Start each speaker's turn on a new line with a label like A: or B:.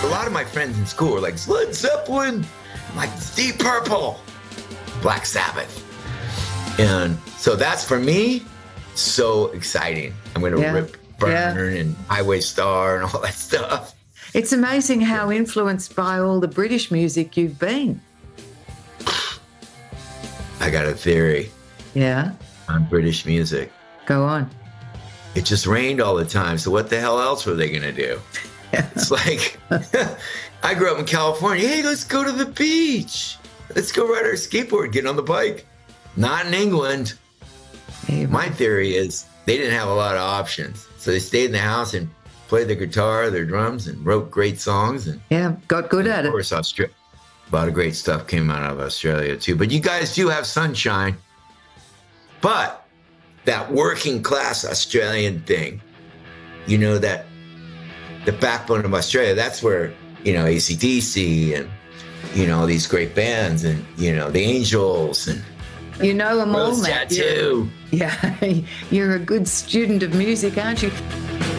A: A lot of my friends in school were like, Led Zeppelin, I'm like, Deep Purple, Black Sabbath. And so that's, for me, so exciting. I'm going to rip Burn and Highway Star and all that stuff.
B: It's amazing how influenced by all the British music you've been.
A: I got a theory.
B: Yeah?
A: On British music.
B: Go on.
A: It just rained all the time, so what the hell else were they going to do? It's like, I grew up in California. Hey, let's go to the beach. Let's go ride our skateboard, get on the bike. Not in England.
B: Hey,
A: my theory is they didn't have a lot of options. So they stayed in the house and played their guitar, their drums, and wrote great songs. And
B: got good at it.
A: Of course, a lot of great stuff came out of Australia, too. But you guys do have sunshine. But that working class Australian thing, you know, that the backbone of Australia, that's where, you know, AC/DC and, you know, these great bands and, you know, the Angels and,
B: you know them all,
A: Rose
B: Matt.
A: Tattoo.
B: You're a good student of music, aren't you?